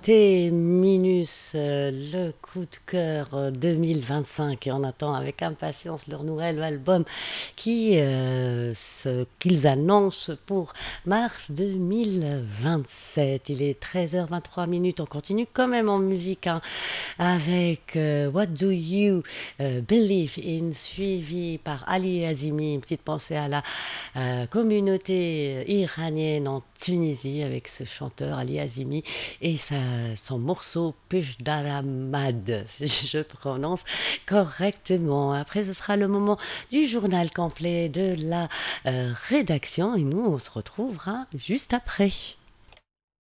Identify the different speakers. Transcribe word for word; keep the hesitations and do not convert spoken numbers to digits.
Speaker 1: C'était Minus, euh, le coup de cœur euh, deux mille vingt-cinq et on attend avec impatience leur nouvel album qui, euh, ce qu'ils annoncent pour mars deux mille vingt-sept. Il est treize heures vingt-trois minutes, on continue quand même en musique hein, avec euh, What Do You euh, Believe In, suivi par Ali Azimi. Une petite pensée à la euh, communauté iranienne en Tunisie avec ce chanteur Ali Azimi et sa, son morceau Pejdaramad, si je prononce correctement. Après, ce sera le moment du journal complet de la euh, rédaction et nous, on se retrouvera juste après.